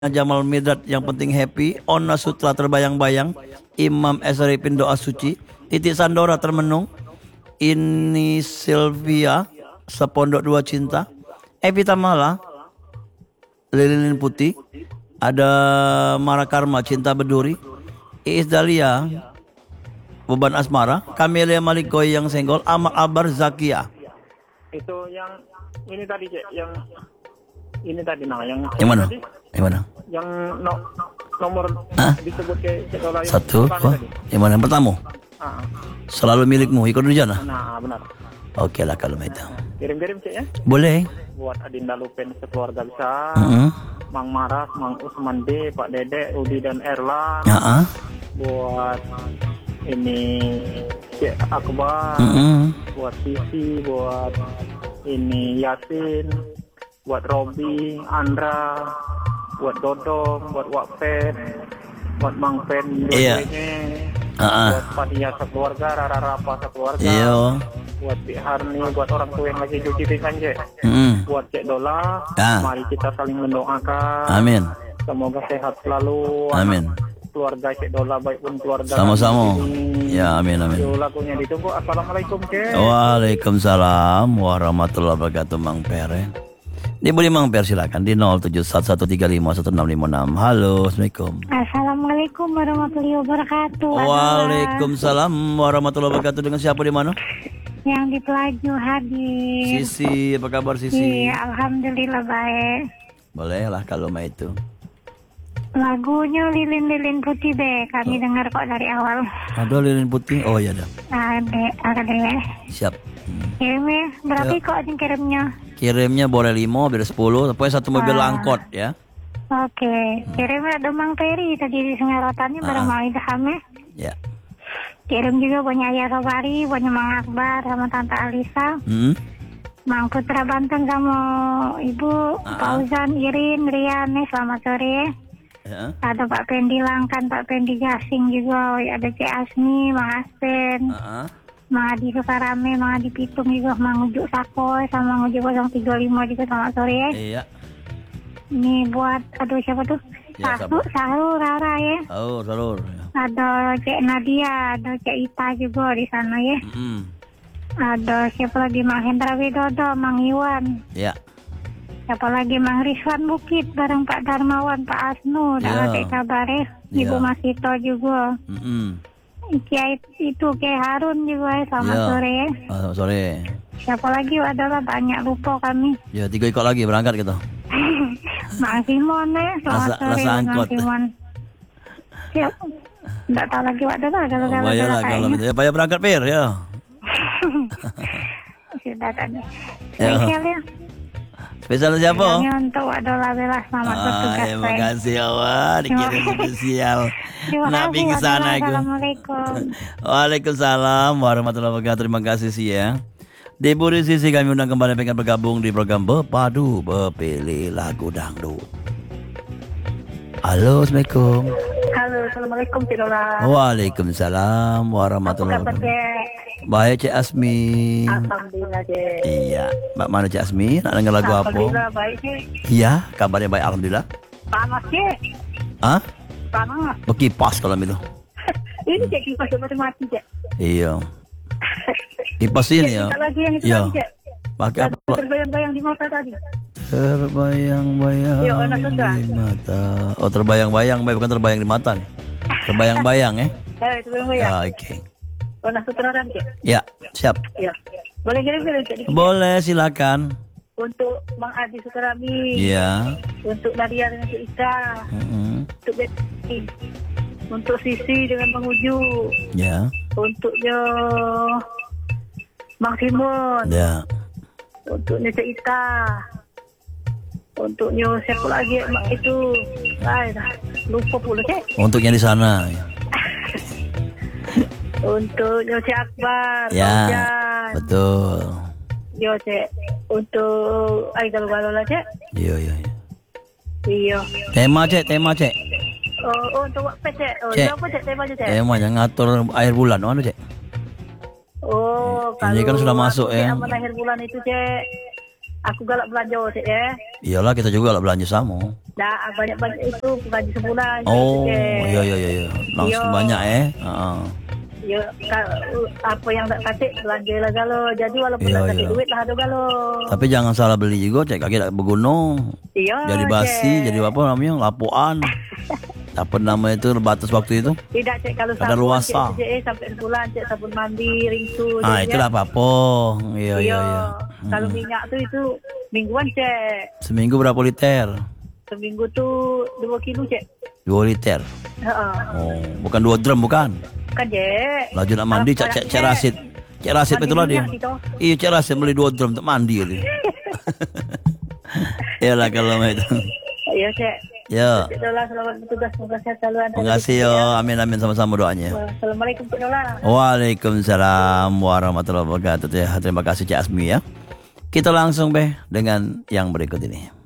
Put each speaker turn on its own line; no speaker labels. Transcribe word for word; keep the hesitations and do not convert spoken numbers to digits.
Jamal Mirdad yang penting happy, Ona Sutra terbayang-bayang, Imam S. Arifin doa suci, Titik Sandora termenung, Ini Sylvia Sepondok Dua Cinta, Evita Mala Lilin Putih, ada Mara Karma Cinta Berduri, Iis Dahlia Beban Asmara, Kamelia Malik Goyang Senggol, Amal Albar Zakia.
Itu yang ini tadi Cek, yang ini tadi nah yang
Yang mana?
Tadi,
yang mana?
Yang no, nomor
Hah?
disebut ke Cek Lola yang
Satu, oh, yang mana? Yang pertama?
Ah,
Selalu milikmu, ikut dulu Jana?
nah benar.
Oke lah kalau itu.
Kirim-kirim Cek ya.
Boleh.
Buat Adinda Lupen sekeluarga bisa.
Mm-hmm.
Mang Maras, Mang Usman D, Pak Dede, Udi dan Erla.
Uh-uh.
Buat ini Cek Akbar.
Mm-hmm.
Buat Sisi, buat ini Yasin, buat Robi, Andra, buat Dodong, buat Wakpen, buat Mang Pen,
iya. Uh-uh.
buat Padia sekeluarga, Rara Rapa sekeluarga,
iya.
buat Cik Harni, buat orang tua yang lagi cuci pisan Cek,
mm.
buat Cek Dola,
ah.
mari kita saling mendoakan.
Amin.
Semoga sehat selalu.
Amin.
Keluarga Cek Dola baik pun keluarga
sama-sama. Ya amin amin.
Yo, lagunya ditunggu. Assalamualaikum Cek.
Waalaikumsalam warahmatullahi wabarakatuh Mang Per. Dia boleh Mang Per silakan di nol tujuh satu satu tiga lima satu enam lima enam. Halo, Assalamualaikum.
Assalamualaikum warahmatullahi wabarakatuh.
Waalaikumsalam warahmatullahi wabarakatuh. Dengan siapa di mana?
Yang di Pelaju hadir.
Sisi, apa kabar Sisi?
Iya, alhamdulillah baik.
Boleh lah kalau mau itu.
Lagunya Lilin-Lilin Putih deh, kami oh. dengar kok dari awal.
Ada Lilin Putih? Oh iya dah.
Ada, ada deh.
Siap. Hmm.
Kirimnya, berapa kok yang kirimnya?
Kirimnya boleh lima, biar sepuluh, pokoknya satu mobil ah. angkot ya.
Oke, okay. hmm. kirimnya ada Mang Peri tadi di Sengaratannya ah. bareng Mang Idhamnya.
Ya.
Kirim juga punya Ayah Sabari, punya Mang Akbar sama Tante Alisa.
Hmm.
Mang Putra Banten sama Ibu ah. Fauzan, Irin, Rian, selamat sore. Ya. Ada Pak Pendi Langkan, Pak Pendi Gasing juga, ada Cik Asmi, Mang Aspen, uh-huh. Mang Adi Sukarame, Mang Adi Pitung juga, Mang Ujuk Sakoy, sama Mang Ujuk nol tiga lima juga, selamat sore ya. Iya. Ini buat, aduh siapa tuh? Ya, Sahur, Sahur, Rara ya.
Sahur, Sahur. Ya.
Ada Cik Nadia, ada Cik Ita juga di sana ya. Mm-hmm. Ada siapa lagi, Mang Hendra Widodo, Mang Iwan. Iya. Siapa lagi, Mang Rizwan Bukit bareng Pak Darmawan, Pak Asnu, dan yeah. kabar ya. Ibu yeah. Masito juga. Mm-hmm. Kiai itu Kiai Harun juga, selamat yeah. sore ya.
Selamat sore.
Siapa lagi adalah banyak lupa kami.
Ya tiga ikut lagi berangkat gitu.
Mang Simon ya, selamat
Lasa,
sore Mang Simon. Siap. Tidak tahu lagi adalah kalau
oh, bayar lah kalau ya bayar berangkat Per ya.
Sudah tadi.
Ya.
Spesial ya.
Spesial siapa?
Ini untuk Wadola Bella, selamat ah, bertugas.
Terima kasih awak dikirim spesial. Nabi ke sana aku.
Assalamualaikum.
Waalaikumsalam warahmatullahi wabarakatuh. Terima kasih sih ya. Di Buri Sisi kami undang kembali pengen bergabung di program Berpadu Berpilih Lagu Dangdut. Halo, Assalamualaikum.
Halo, Assalamualaikum Cik Lola.
Waalaikumsalam warahmatullahi wabarakatuh. Baik Cik Asmi.
Alhamdulillah Cik.
Iya, Mbak mana Cik Asmi? Nak dengar lagu apa?
Alhamdulillah baik Cik.
Iya, kabarnya baik alhamdulillah.
Panas Cik.
Hah?
Panas.
Berkipas kalau itu.
Ini Cik kipas seperti mati Cik.
Iya. Kipas ini ya. Iya. Pakai apa?
Terbayang-bayang di mata tadi.
Terbayang-bayang di mata. Oh, terbayang-bayang, bukan terbayang di mata nih. Terbayang-bayang eh.
Eh, terbayang-bayang.
Ah, oke. Okay.
Warna sutradara Cik.
Ya, siap.
Iya. Boleh kirim-kirim Cik?
Boleh, silakan.
Untuk Mang Adi Sukarami.
Iya.
Untuk Nadia dengan Cik Ika. Mm-hmm. Untuk Betty. Untuk Sisi dengan Mang Uju.
Ya.
Untuknya Mang Simon.
Ya.
Untuknya Cik Ita. Untuknya siapa lagi Mak itu. Ay, dah lupa pula Cik.
Untuknya di sana. Ya.
Untuk Cik Akbar.
Ya. Ojan. Betul.
Yo Cik. Untuk Aidal Galola Cik.
Iya iya.
Iya.
Tema Cik, tema Cik.
Oh, oh untuk apa Cik? Oh,
Cik.
apa Cik temanya Cik?
Tema yang ngatur akhir bulan, mana Cik?
Oh,
ini kan sudah masuk ya.
Aman akhir bulan itu Cik. Aku galak belanja Cik ya.
Iyalah kita juga galak belanja sama.
Nah, banyak-banyak itu bukan sebulan.
Oh,
Cik.
iya iya iya iya. Langsung
Iya.
banyak eh. Heeh.
Ya, ka- apa yang tak kasih belanja lah galo. Jadi walaupun
Iya,
tak kasih
iya.
duit lah ada galo.
Tapi jangan salah beli juga, cek kaki tak berguna.
Iya.
Jadi basi,
Cik.
jadi apa namanya? Lapuan. Apa nama itu batas waktu itu?
Tidak cek kalau
Ada
sabun
luasa.
cek, cek, eh, sampai sebulan cek sabun mandi, ringsu.
Ah,
jadi
itu
ya.
lah apa-apa. Iya iya iya.
Kalau
Mm-mm.
minyak tuh itu mingguan cek.
Seminggu berapa liter?
Seminggu tuh dua kilo cek.
Dua liter.
Heeh.
Oh, bukan dua drum bukan?
Kan cek.
Laju nak mandi cek cek cek rasid. Cek rasid
Mandi
itulah dia.
minyak gitu.
Iya cek rasid beli dua drum untuk mandi itu. Iyalah kalau itu.
Iya cek.
Ya.
Cek Dola selamat bertugas, semoga sehat selalu. Anda
Terima kasih
rezeki,
yo.
ya.
Amin amin sama-sama doanya.
Assalamualaikum Cik Dola.
Waalaikumsalam warahmatullahi wabarakatuh. Ya, terima kasih Cik Asmi ya. Kita langsung Beh dengan yang berikut ini.